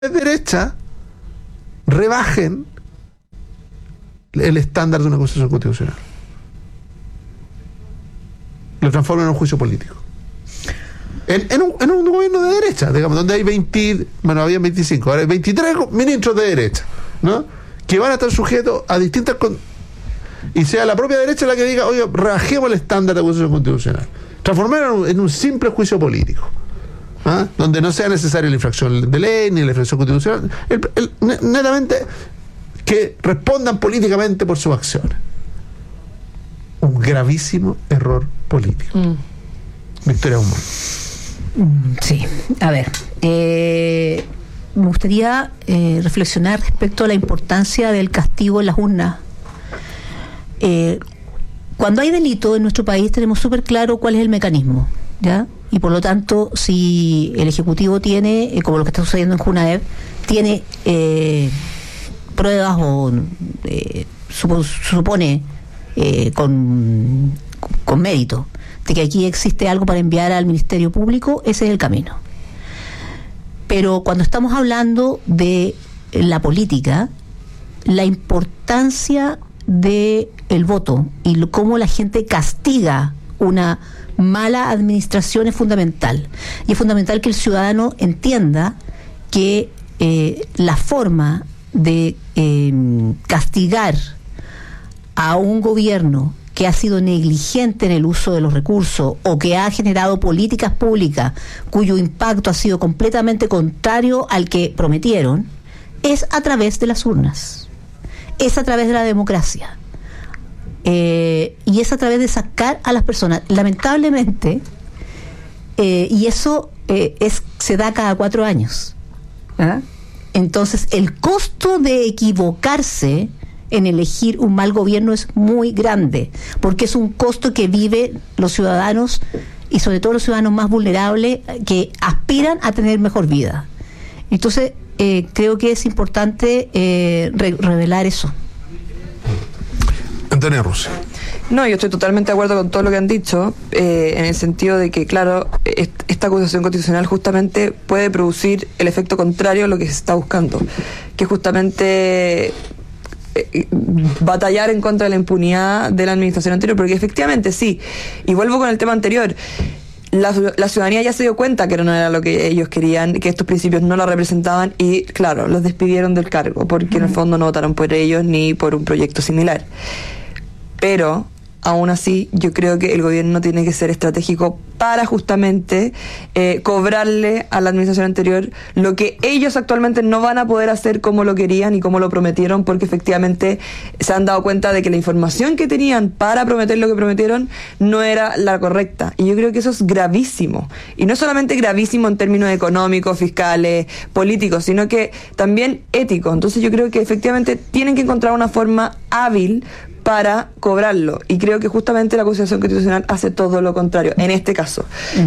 de derecha rebajen el estándar de una acusación constitucional. Lo transforman en un juicio político. En un gobierno de derecha, digamos, donde hay había 25, ahora hay 23 ministros de derecha, ¿no? Que van a estar sujetos a distintas... y sea la propia derecha la que diga, oye, rebajemos el estándar de acusación constitucional. Transformarlo en un simple juicio político, ¿ah? Donde no sea necesaria la infracción de ley ni la infracción constitucional, netamente que respondan políticamente por sus acciones. Un gravísimo error político. Victoria Humón. Sí, a ver, me gustaría reflexionar respecto a la importancia del castigo en las urnas. Cuando hay delito en nuestro país tenemos súper claro cuál es el mecanismo, ¿ya? Y por lo tanto, si el Ejecutivo tiene, como lo que está sucediendo en Junaed, tiene pruebas o supone con mérito de que aquí existe algo para enviar al Ministerio Público, ese es el camino. Pero cuando estamos hablando de la política, la importancia de el voto y cómo la gente castiga una mala administración es fundamental. Y es fundamental que el ciudadano entienda que la forma de castigar a un gobierno que ha sido negligente en el uso de los recursos o que ha generado políticas públicas cuyo impacto ha sido completamente contrario al que prometieron, es a través de las urnas, es a través de la democracia, y es a través de sacar a las personas. Lamentablemente, y eso se da cada 4 años, ¿ah? Entonces el costo de equivocarse en elegir un mal gobierno es muy grande, porque es un costo que viven los ciudadanos y sobre todo los ciudadanos más vulnerables que aspiran a tener mejor vida. Entonces creo que es importante revelar eso. Antonio Rossi. No, yo estoy totalmente de acuerdo con todo lo que han dicho, en el sentido de que, claro, esta acusación constitucional justamente puede producir el efecto contrario a lo que se está buscando, que justamente batallar en contra de la impunidad de la administración anterior, porque efectivamente sí, y vuelvo con el tema anterior, la ciudadanía ya se dio cuenta que no era lo que ellos querían, que estos principios no la representaban y claro, los despidieron del cargo, porque en el fondo no votaron por ellos ni por un proyecto similar. Pero aún así, yo creo que el gobierno tiene que ser estratégico para justamente cobrarle a la administración anterior lo que ellos actualmente no van a poder hacer como lo querían y como lo prometieron, porque efectivamente se han dado cuenta de que la información que tenían para prometer lo que prometieron no era la correcta. Y yo creo que eso es gravísimo. Y no solamente gravísimo en términos económicos, fiscales, políticos, sino que también éticos. Entonces yo creo que efectivamente tienen que encontrar una forma hábil para cobrarlo, y creo que justamente la acusación constitucional hace todo lo contrario en este caso.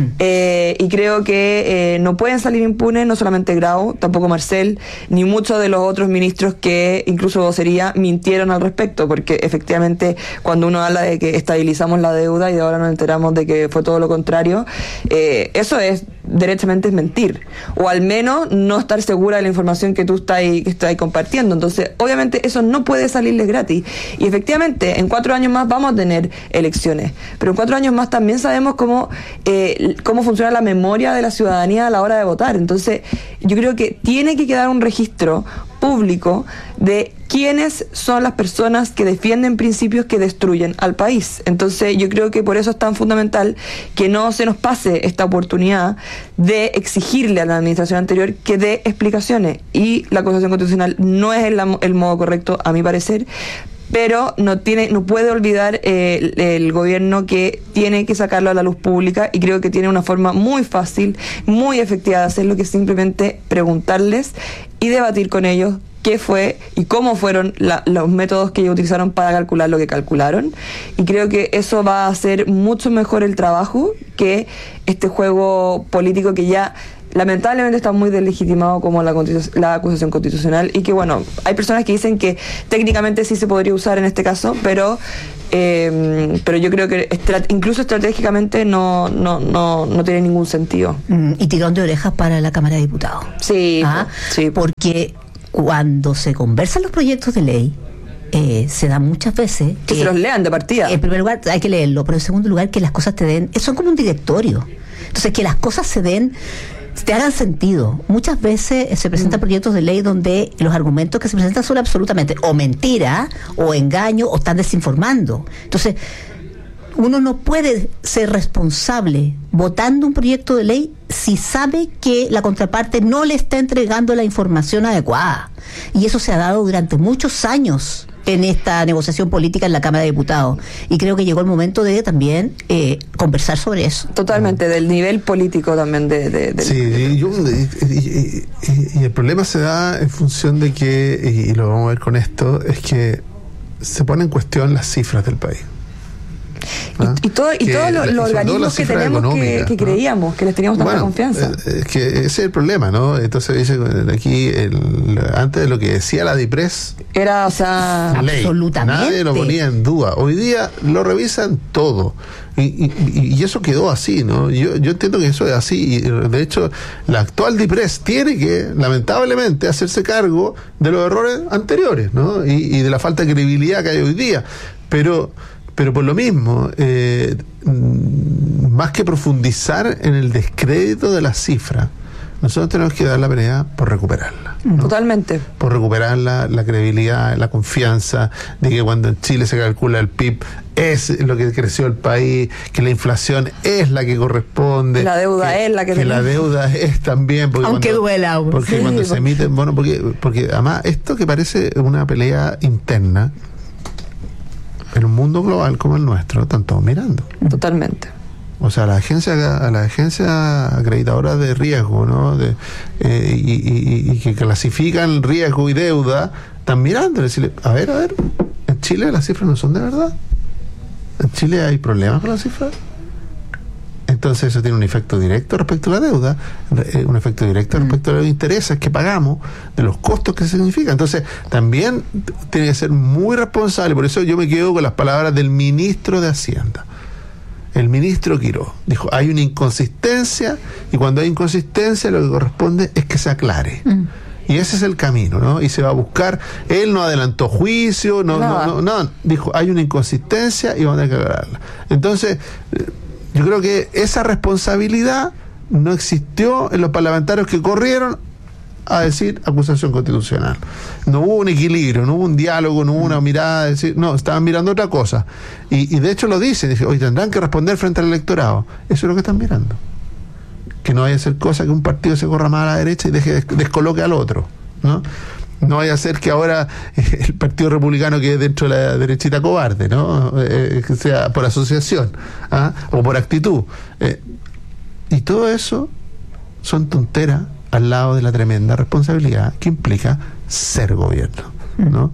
Y creo que no pueden salir impunes, no solamente Grau, tampoco Marcel, ni muchos de los otros ministros que incluso vocería mintieron al respecto, porque efectivamente cuando uno habla de que estabilizamos la deuda y de ahora nos enteramos de que fue todo lo contrario, eso es derechamente es mentir, o al menos no estar segura de la información que tú estás compartiendo. Entonces obviamente eso no puede salirles gratis, y efectivamente en 4 años más vamos a tener elecciones, pero en 4 años más también sabemos cómo funciona la memoria de la ciudadanía a la hora de votar. Entonces yo creo que tiene que quedar un registro público de quiénes son las personas que defienden principios que destruyen al país. Entonces yo creo que por eso es tan fundamental que no se nos pase esta oportunidad de exigirle a la administración anterior que dé explicaciones, y la acusación constitucional no es el modo correcto a mi parecer, pero no puede olvidar el gobierno que tiene que sacarlo a la luz pública, y creo que tiene una forma muy fácil, muy efectiva de hacerlo, que es simplemente preguntarles y debatir con ellos qué fue y cómo fueron los métodos que ellos utilizaron para calcular lo que calcularon, y creo que eso va a hacer mucho mejor el trabajo que este juego político que ya lamentablemente está muy deslegitimado como la acusación constitucional, y que bueno, hay personas que dicen que técnicamente sí se podría usar en este caso, pero yo creo que incluso estratégicamente no tiene ningún sentido. Y tirón de orejas para la Cámara de Diputados. Sí, sí. Porque cuando se conversan los proyectos de ley, se da muchas veces que se los lean de partida. En primer lugar hay que leerlo, pero en segundo lugar que las cosas te den, son como un directorio. Entonces que las cosas te hagan sentido. Muchas veces se presentan proyectos de ley donde los argumentos que se presentan son absolutamente o mentira, o engaño, o están desinformando. Entonces, uno no puede ser responsable votando un proyecto de ley si sabe que la contraparte no le está entregando la información adecuada. Y eso se ha dado durante muchos años en esta negociación política en la Cámara de Diputados, y creo que llegó el momento de también conversar sobre eso. Totalmente, del nivel político también Sí, y el problema se da en función de que, y lo vamos a ver con esto, es que se ponen en cuestión las cifras del país. Y todos los organismos que tenemos que creíamos, que les teníamos tanta confianza. Es que ese es el problema, ¿no? Entonces dice aquí, antes de lo que decía la DIPRES, era, o sea, ley. Absolutamente. Nadie lo ponía en duda. Hoy día lo revisan todo. Y eso quedó así, ¿no? Yo entiendo que eso es así, y de hecho la actual DIPRES tiene que, lamentablemente, hacerse cargo de los errores anteriores, ¿no? Y de la falta de credibilidad que hay hoy día. Pero por lo mismo, más que profundizar en el descrédito de la cifra, nosotros tenemos que dar la pelea por recuperarla, ¿no? Totalmente. Por recuperar la credibilidad, la confianza de que cuando en Chile se calcula el PIB es lo que creció el país, que la inflación es la que corresponde, la deuda es la que la deuda es también, aunque duela, porque cuando se emiten, bueno, porque además esto que parece una pelea interna, en un mundo global como el nuestro, están todos mirando. Totalmente. O sea, la agencia acreditadora de riesgo, ¿no? Y que clasifican riesgo y deuda, están mirando, decirle, a ver, en Chile las cifras no son de verdad. En Chile hay problemas con las cifras. Entonces eso tiene un efecto directo respecto a la deuda, un efecto directo respecto a los intereses que pagamos, de los costos que significa. Entonces también tiene que ser muy responsable. Por eso yo me quedo con las palabras del ministro de Hacienda, el ministro Quirós. Dijo, hay una inconsistencia, y cuando hay inconsistencia lo que corresponde es que se aclare. Y ese es el camino, ¿no? Y se va a buscar. Él no adelantó juicio, no, dijo, hay una inconsistencia y vamos a tener que aclararla. Entonces, yo creo que esa responsabilidad no existió en los parlamentarios que corrieron a decir acusación constitucional. No hubo un equilibrio, no hubo un diálogo, no hubo una mirada de decir, no, estaban mirando otra cosa. Y de hecho lo dicen, dice, hoy tendrán que responder frente al electorado. Eso es lo que están mirando. Que no vaya a ser cosa que un partido se corra más a la derecha y descoloque al otro, ¿no? No vaya a ser que ahora el Partido Republicano quede dentro de la derechita cobarde, ¿no? Que sea por asociación, o por actitud. Y todo eso son tonteras al lado de la tremenda responsabilidad que implica ser gobierno, ¿no?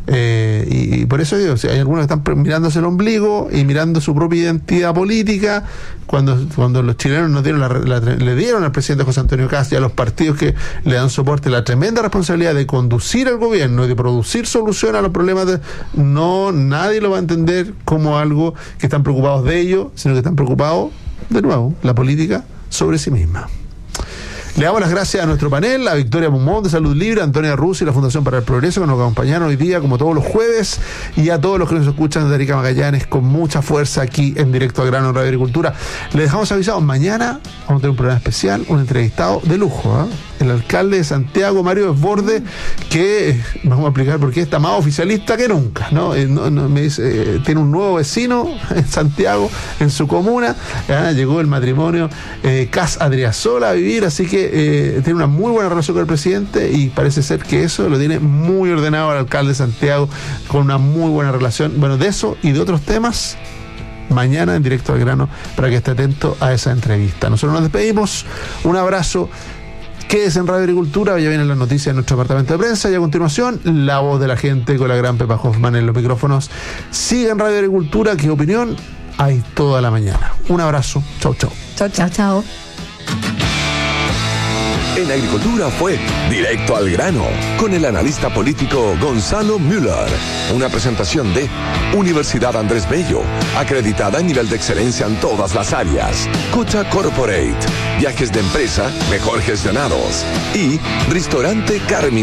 Y por eso digo, hay algunos que están mirándose el ombligo y mirando su propia identidad política, cuando los chilenos nos dieron le dieron al presidente José Antonio Kast y a los partidos que le dan soporte la tremenda responsabilidad de conducir el gobierno y de producir soluciones a los problemas nadie lo va a entender como algo que están preocupados de ellos, sino que están preocupados, de nuevo, la política sobre sí misma. Le damos las gracias a nuestro panel, a Victoria Mumón de Salud Libre, a Antonia Ruzzi y la Fundación para el Progreso, que nos acompañaron hoy día, como todos los jueves, y a todos los que nos escuchan de Arica Magallanes con mucha fuerza aquí en Directo al Grano en Radio Agricultura. Les dejamos avisados, mañana vamos a tener un programa especial, un entrevistado de lujo, el alcalde de Santiago, Mario Desbordes, que vamos a explicar por qué está más oficialista que nunca, ¿no? Me dice, tiene un nuevo vecino en Santiago, en su comuna, llegó el matrimonio Kast Adriasola a vivir, así que tiene una muy buena relación con el presidente, y parece ser que eso lo tiene muy ordenado el alcalde de Santiago, con una muy buena relación. Bueno, de eso y de otros temas, mañana en Directo al Grano, para que esté atento a esa entrevista. Nosotros nos despedimos, un abrazo, quédese en Radio Agricultura, ya vienen las noticias de nuestro departamento de prensa, y a continuación La Voz de la Gente con la gran Pepa Hoffman en los micrófonos. Sigue en Radio Agricultura, que opinión hay toda la mañana. Un abrazo, chau. Chao. En agricultura fue Directo al Grano, con el analista político Gonzalo Müller. Una presentación de Universidad Andrés Bello, acreditada en nivel de excelencia en todas las áreas. Cocha Corporate, viajes de empresa mejor gestionados. Y Restaurante Carmen.